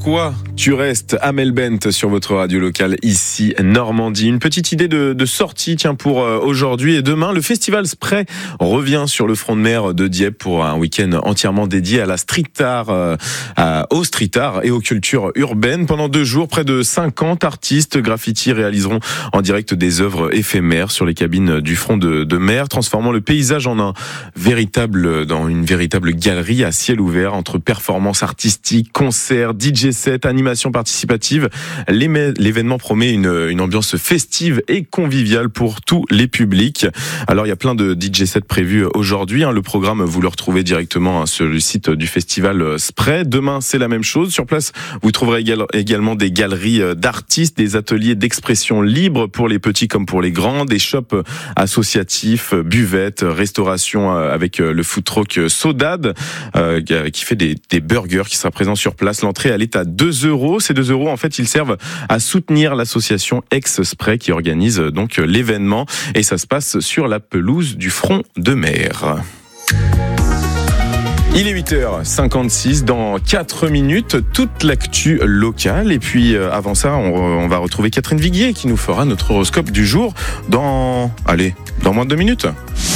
Pourquoi tu restes, Amel Bent sur votre radio locale ici Normandie. Une petite idée de sortie pour aujourd'hui et demain. Le festival Spray revient sur le front de mer de Dieppe pour un week-end entièrement dédié à la street art, au street art et aux cultures urbaines. Pendant 2 jours, près de 50 artistes graffitis réaliseront en direct des œuvres éphémères sur les cabines du front de mer, transformant le paysage en dans une véritable galerie à ciel ouvert entre performances artistiques, concerts, DJ sets, animations participatives. L'événement promet une ambiance festive et conviviale pour tous les publics. Alors il y a plein de DJ sets prévus aujourd'hui. Le programme, vous le retrouvez directement sur le site du festival Spray. Demain, c'est la même chose. Sur place, vous trouverez également des galeries d'artistes, des ateliers d'expression libre pour les petits comme pour les grands, des shops associatifs, buvettes, restauration avec le food truck Sodade qui fait des burgers, qui sera présent sur place. L'entrée, elle est à 2 €. Ces 2 €, en fait, ils servent à soutenir l'association Ex-Spray qui organise donc l'événement. Et ça se passe sur la pelouse du front de mer. Il est 8h56, dans 4 minutes, toute l'actu locale. Et puis avant ça, on va retrouver Catherine Viguier qui nous fera notre horoscope du jour dans moins de 2 minutes.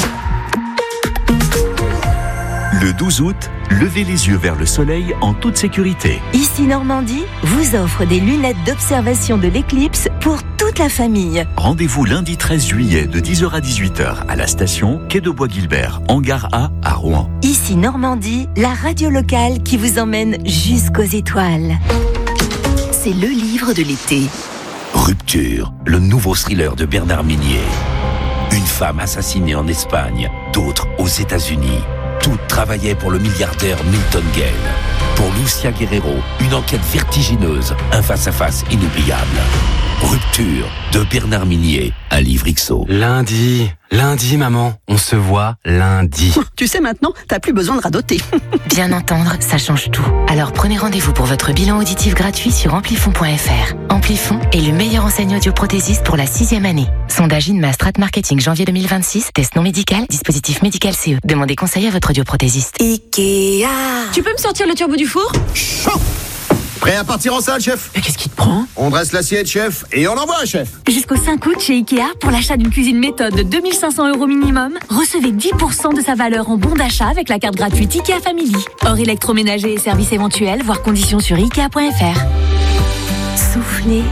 Le 12 août, levez les yeux vers le soleil en toute sécurité. Ici Normandie vous offre des lunettes d'observation de l'éclipse pour toute la famille. Rendez-vous lundi 13 juillet de 10h à 18h à la station Quai de Bois-Guilbert, en gare A à Rouen. Ici Normandie, la radio locale qui vous emmène jusqu'aux étoiles. C'est le livre de l'été. Rupture, le nouveau thriller de Bernard Minier. Une femme assassinée en Espagne, d'autres aux États-Unis. Toutes travaillaient pour le milliardaire Milton Gale. Pour Lucia Guerrero, une enquête vertigineuse, un face-à-face inoubliable. Rupture de Bernard Minier, un livre XO. Lundi, maman, on se voit lundi. Tu sais maintenant, t'as plus besoin de radoter. Bien entendre, ça change tout. Alors prenez rendez-vous pour votre bilan auditif gratuit sur amplifon.fr. Amplifon est le meilleur enseignant audioprothésiste pour la 6e année. Sondage INMA Strat Marketing janvier 2026, test non médical, dispositif médical CE. Demandez conseil à votre audioprothésiste. Ikea. Tu peux me sortir le turbo du four ? Chaud. Prêt à partir en salle, chef ? Mais qu'est-ce qui te prend ? On dresse l'assiette, chef, et on envoie, chef. Jusqu'au 5 août chez Ikea, pour l'achat d'une cuisine méthode de 2 500 € minimum, recevez 10% de sa valeur en bon d'achat avec la carte gratuite Ikea Family. Hors électroménager et services éventuels, voir conditions sur Ikea.fr. Soufflez,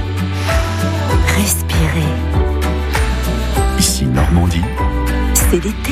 respirez. Ici Normandie, C'est l'été.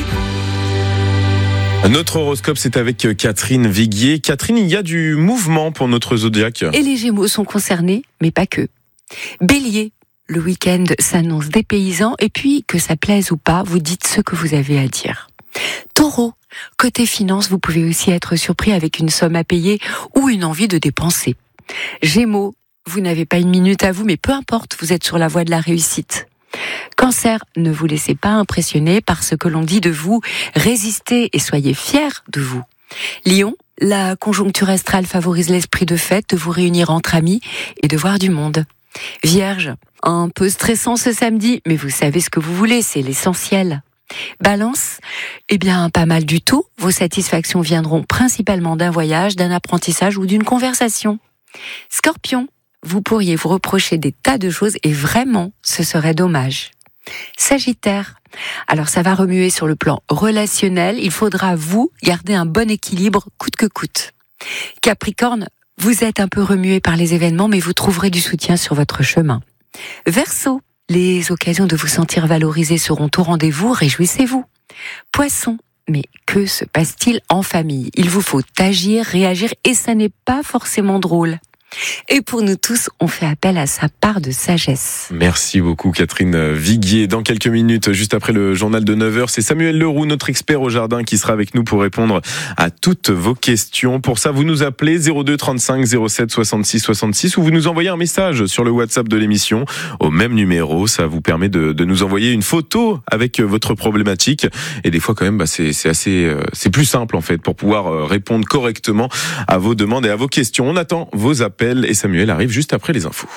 Notre horoscope, c'est avec Catherine Viguier. Catherine, il y a du mouvement pour notre zodiaque. Et les Gémeaux sont concernés, mais pas que. Bélier, le week-end s'annonce dépaysant, et puis, que ça plaise ou pas, vous dites ce que vous avez à dire. Taureau, côté finance, vous pouvez aussi être surpris avec une somme à payer ou une envie de dépenser. Gémeaux, vous n'avez pas une minute à vous, mais peu importe, vous êtes sur la voie de la réussite. Cancer, ne vous laissez pas impressionner par ce que l'on dit de vous, résistez et soyez fiers de vous. Lion, la conjoncture astrale favorise l'esprit de fête, de vous réunir entre amis et de voir du monde. Vierge, un peu stressant ce samedi, mais vous savez ce que vous voulez, c'est l'essentiel. Balance, pas mal du tout, vos satisfactions viendront principalement d'un voyage, d'un apprentissage ou d'une conversation. Scorpion, vous pourriez vous reprocher des tas de choses et vraiment, ce serait dommage. Sagittaire, alors ça va remuer sur le plan relationnel, il faudra vous garder un bon équilibre coûte que coûte. Capricorne, vous êtes un peu remué par les événements, mais vous trouverez du soutien sur votre chemin. Verseau, les occasions de vous sentir valorisé seront au rendez-vous, réjouissez-vous. Poisson, mais que se passe-t-il en famille ? Il vous faut agir, réagir et ça n'est pas forcément drôle. Et pour nous tous, on fait appel à sa part de sagesse. Merci beaucoup Catherine Viguier. Dans quelques minutes, juste après le journal de 9h, c'est Samuel Leroux, notre expert au jardin, qui sera avec nous pour répondre à toutes vos questions. Pour ça, vous nous appelez 02 35 07 66 66 ou vous nous envoyez un message sur le WhatsApp de l'émission au même numéro. Ça vous permet de nous envoyer une photo avec votre problématique. Et des fois, quand même, c'est plus simple en fait pour pouvoir répondre correctement à vos demandes et à vos questions. On attend vos appels. Et Samuel arrive juste après les infos.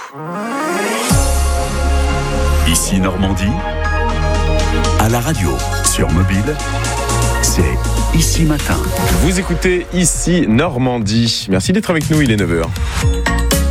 ici Normandie, à la radio, sur mobile, c'est Ici Matin. Vous écoutez Ici Normandie. Merci d'être avec nous, il est 9h.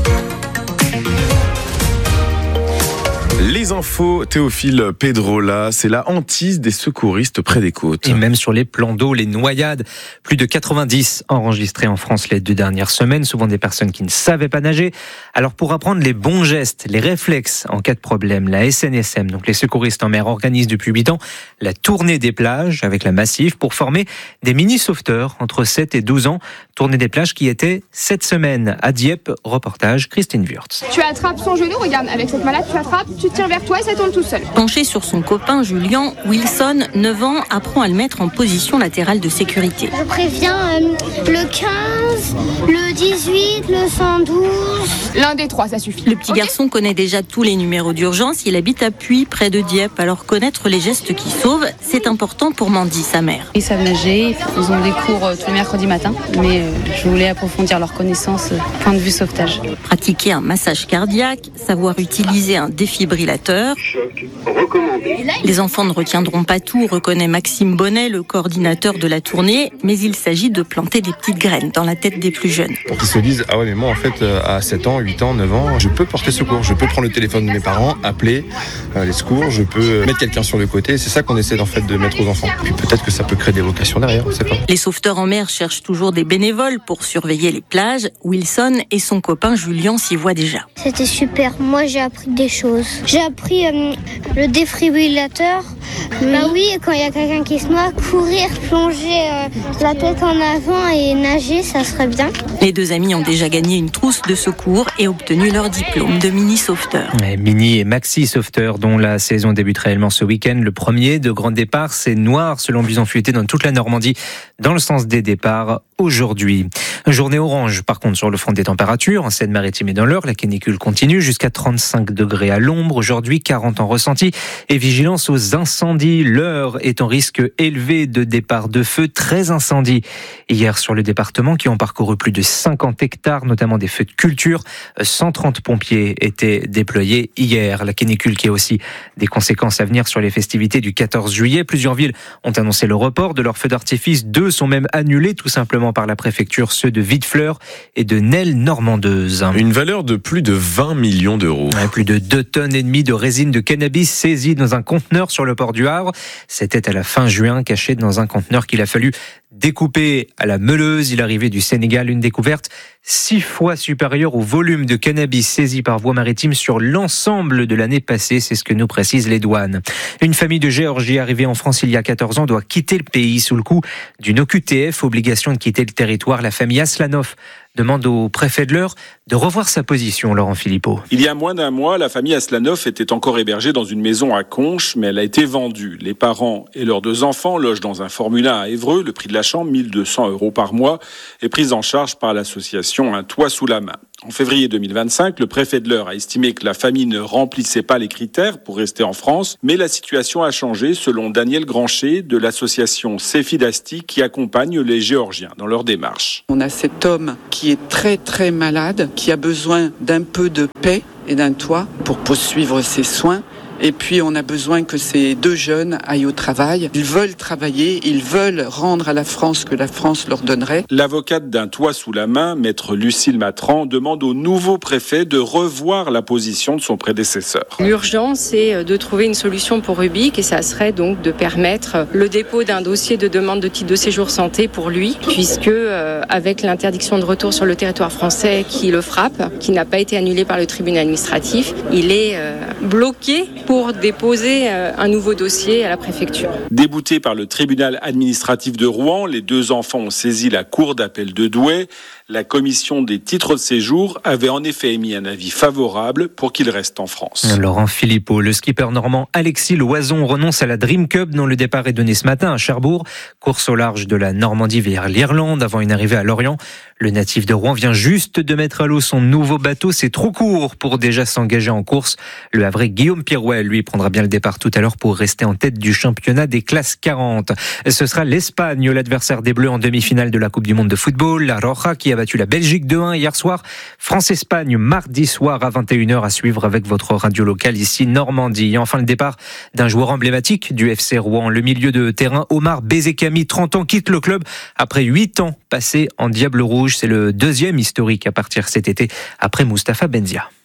Les infos, Théophile Pedrola, c'est la hantise des secouristes près des côtes. Et même sur les plans d'eau, les noyades, plus de 90 enregistrés en France les 2 dernières semaines, souvent des personnes qui ne savaient pas nager. Alors pour apprendre les bons gestes, les réflexes en cas de problème, la SNSM, donc les secouristes en mer, organise depuis 8 ans la tournée des plages avec la Massif pour former des mini-sauveteurs entre 7 et 12 ans. Tournée des plages qui était cette semaine à Dieppe. Reportage Christine Wurtz. Tu attrapes son genou, regarde, avec cette main-là, tu attrapes, tu tiens vers toi et ça tourne tout seul. Penché sur son copain Julien, Wilson, 9 ans, apprend à le mettre en position latérale de sécurité. Je préviens le 15, le 18, le 112. L'un des 3, ça suffit. Le petit garçon connaît déjà tous les numéros d'urgence. Il habite à Puy, près de Dieppe. Alors connaître les gestes qui sauvent, c'est important pour Mandy, sa mère. Ils savent nager, ils ont des cours tous les mercredis matins. Mais je voulais approfondir leurs connaissances point de vue sauvetage. Pratiquer un massage cardiaque, savoir utiliser un défibrillateur. Choc recommandé. Les enfants ne retiendront pas tout, reconnaît Maxime Bonnet, le coordinateur de la tournée, mais il s'agit de planter des petites graines dans la tête des plus jeunes. Pour qu'ils se disent, ah ouais mais moi en fait à 7 ans, 8 ans, 9 ans, je peux porter secours, je peux prendre le téléphone de mes parents, appeler les secours, je peux mettre quelqu'un sur le côté, c'est ça qu'on essaie en fait de mettre aux enfants. Puis peut-être que ça peut créer des vocations derrière, on sait pas. Les sauveteurs en mer cherchent toujours des bénévoles pour surveiller les plages. Wilson et son copain Julien s'y voient déjà. C'était super, moi j'ai appris des choses. J'ai appris le défibrillateur. Bah oui, quand il y a quelqu'un qui se noie, courir, plonger la tête en avant et nager, ça serait bien. Les 2 amis ont déjà gagné une trousse de secours et obtenu leur diplôme de mini-sauveteur. Mini et maxi sauveteur dont la saison débute réellement ce week-end. Le premier de grand départ, c'est noir selon Bison Futé dans toute la Normandie dans le sens des départs aujourd'hui. Journée orange par contre sur le front des températures en Seine-Maritime et dans l'Eure. La canicule continue jusqu'à 35 degrés à l'ombre. Aujourd'hui 40 en ressenti et vigilance aux incendies. L'Eure est en risque élevé de départ de feu. 13 incendies hier sur le département qui ont parcouru plus de 50 hectares, notamment des feux de culture. 130 pompiers étaient déployés hier. La canicule qui a aussi des conséquences à venir sur les festivités du 14 juillet. Plusieurs villes ont annoncé le report de leurs feux d'artifice. 2 sont même annulés tout simplement par la préfecture, ceux de Videfleur et de Nesle-Normandeuse. Une valeur de plus de 20 millions d'euros. Plus de 2,5 tonnes de résine de cannabis saisie dans un conteneur sur le port du Havre. C'était à la fin juin, caché dans un conteneur qu'il a fallu découpé à la meuleuse. Il arrivait du Sénégal, une découverte 6 fois supérieure au volume de cannabis saisi par voie maritime sur l'ensemble de l'année passée. C'est ce que nous précisent les douanes. Une famille de Géorgie arrivée en France il y a 14 ans doit quitter le pays sous le coup d'une OQTF, obligation de quitter le territoire. La famille Aslanov demande au préfet de l'Eure de revoir sa position, Laurent Philippot. Il y a moins d'un mois, la famille Aslanov était encore hébergée dans une maison à Conches, mais elle a été vendue. Les parents et leurs 2 enfants logent dans un Formule 1 à Évreux. Le prix de la chambre, 1 200 € par mois, est pris en charge par l'association Un Toit sous la main. En février 2025, le préfet de l'Eure a estimé que la famille ne remplissait pas les critères pour rester en France, mais la situation a changé selon Daniel Grancher de l'association Cefidasti qui accompagne les Géorgiens dans leur démarche. On a cet homme qui est très très malade, qui a besoin d'un peu de paix et d'un toit pour poursuivre ses soins. Et puis on a besoin que ces 2 jeunes aillent au travail. Ils veulent travailler, ils veulent rendre à la France ce que la France leur donnerait. L'avocate d'Un Toit sous la main, maître Lucille Matran, demande au nouveau préfet de revoir la position de son prédécesseur. L'urgence, c'est de trouver une solution pour Rubik et ça serait donc de permettre le dépôt d'un dossier de demande de titre de séjour santé pour lui, puisque avec l'interdiction de retour sur le territoire français qui le frappe, qui n'a pas été annulée par le tribunal administratif, il est bloqué pour déposer un nouveau dossier à la préfecture. Déboutés par le tribunal administratif de Rouen, les 2 enfants ont saisi la cour d'appel de Douai. La commission des titres de séjour avait en effet émis un avis favorable pour qu'ils restent en France. Laurent Philippot, le skipper normand Alexis Loison renonce à la Dream Cup dont le départ est donné ce matin à Cherbourg. Course au large de la Normandie vers l'Irlande avant une arrivée à Lorient. Le natif de Rouen vient juste de mettre à l'eau son nouveau bateau. C'est trop court pour déjà s'engager en course. Le Havrais Guillaume Pirouet, lui, prendra bien le départ tout à l'heure pour rester en tête du championnat des classes 40. Ce sera l'Espagne, l'adversaire des Bleus en demi-finale de la Coupe du Monde de football. La Roja qui a battu la Belgique 2-1 hier soir. France-Espagne mardi soir à 21h à suivre avec votre radio locale ici Normandie. Et enfin le départ d'un joueur emblématique du FC Rouen. Le milieu de terrain Omar Bezekami, 30 ans, quitte le club après 8 ans passés en Diable Rouge. C'est le 2e historique à partir cet été après Mustapha Benzia.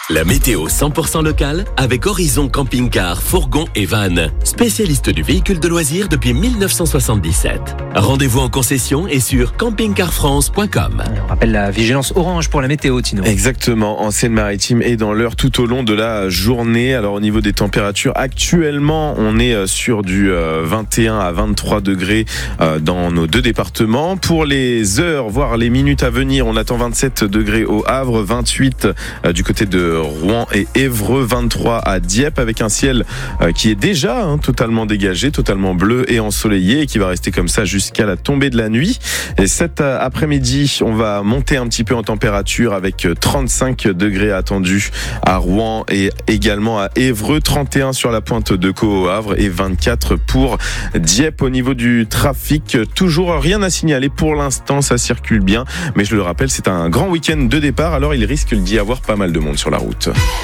La météo 100% locale avec Horizon Camping-Car, Fourgon et Van. Spécialiste du véhicule de loisirs depuis 1977. Rendez-vous en concession et sur campingcarfrance.com. On rappelle la vigilance orange pour la météo, Tino. Exactement, en Seine-Maritime et dans l'heure tout au long de la journée. Alors au niveau des températures, actuellement on est sur du 21 à 23 degrés dans nos deux départements. Pour les heures, voire les minutes à venir, on attend 27 degrés au Havre, 28 du côté de Rouen et Évreux, 23 à Dieppe, avec un ciel qui est déjà totalement dégagé, totalement bleu et ensoleillé, et qui va rester comme ça jusqu'à la tombée de la nuit. Et cet après-midi, on va monter un petit peu en température avec 35 degrés attendus à Rouen et également à Évreux, 31 sur la pointe de Caux au Havre et 24 pour Dieppe. Au niveau du trafic, toujours rien à signaler pour l'instant, ça circule bien, mais je le rappelle, c'est un grand week-end de départ, alors il risque d'y avoir pas mal de monde sur la route.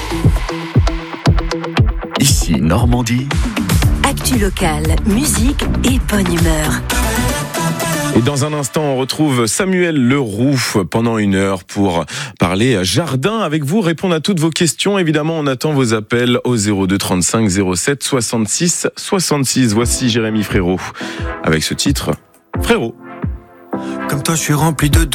Ici Normandie. Actu locale, musique et bonne humeur. Et dans un instant, on retrouve Samuel Leroux pendant 1 heure pour parler jardin avec vous, répondre à toutes vos questions. Évidemment, on attend vos appels au 02 35 07 66 66. Voici Jérémy Frérot avec ce titre, Frérot. Comme toi, je suis rempli de doutes.